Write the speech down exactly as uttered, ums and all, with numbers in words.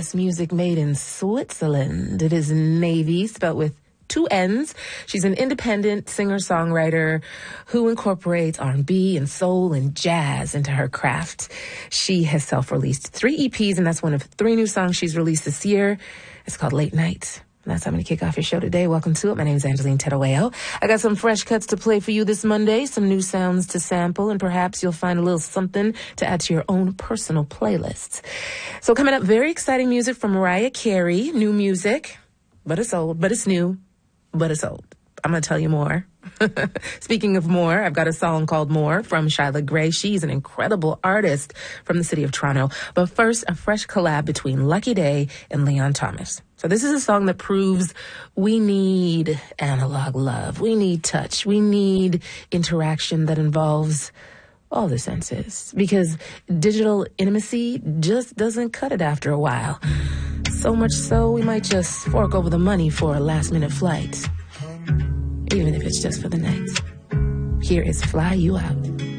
best music made in Switzerland. It is Navy, spelled with two N's. She's an independent singer-songwriter who incorporates R and B and soul and jazz into her craft. She has self-released three E Ps, and that's one of three new songs she's released this year. It's called Late Night. That's how I'm going to kick off your show today. Welcome to it. My name is Angeline Terueo. I got some fresh cuts to play for you this Monday, some new sounds to sample, and perhaps you'll find a little something to add to your own personal playlists. So coming up, very exciting music from Mariah Carey. New music, but it's old, but it's new, but it's old. I'm going to tell you more. Speaking of more, I've got a song called More from Shyla Gray. She's an incredible artist from the city of Toronto. But first, a fresh collab between Lucky Daye and Leon Thomas. So this is a song that proves we need analog love. We need touch. We need interaction that involves all the senses. Because digital intimacy just doesn't cut it after a while. So much so, we might just fork over the money for a last-minute flight. Even if it's just for the night. Here is Fly You Out.